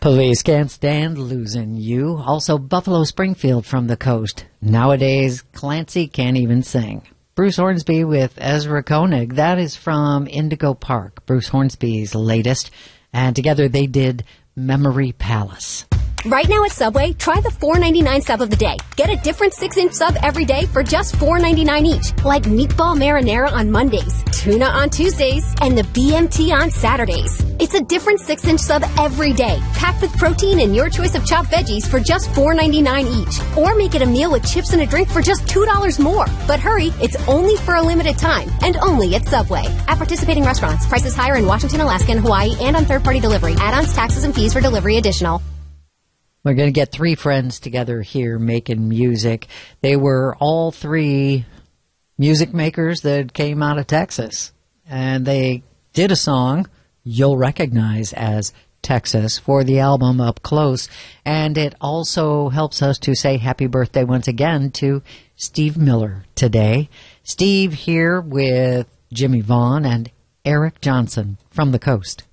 Police can't stand losing you. Also, Buffalo Springfield from the coast. Nowadays, Clancy can't even sing. Bruce Hornsby with Ezra Koenig. That is from Indigo Park, Bruce Hornsby's latest. And together they did Memory Palace. Right now at Subway, try the $4.99 sub of the day. Get a different 6-inch sub every day for just $4.99 each. Like meatball marinara on Mondays, tuna on Tuesdays, and the BMT on Saturdays. It's a different 6-inch sub every day, packed with protein and your choice of chopped veggies for just $4.99 each. Or make it a meal with chips and a drink for just $2 more. But hurry, it's only for a limited time, and only at Subway. At participating restaurants, prices higher in Washington, Alaska, and Hawaii, and on third-party delivery. Add-ons, taxes, and fees for delivery additional. We're going to get three friends together here making music. They were all three music makers that came out of Texas. And they did a song you'll recognize as Texas for the album Up Close. And it also helps us to say happy birthday once again to Steve Miller today. Steve here with Jimmy Vaughn and Eric Johnson from the coast.